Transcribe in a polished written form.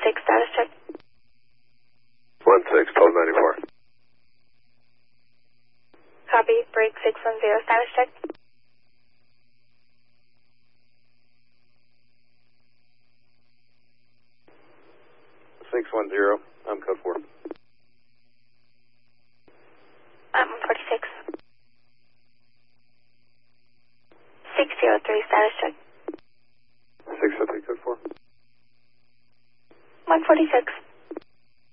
status check. 16, 1294. Copy, break 610, status check. I'm code 4. 146. 603, status check. 603, code 4. 146.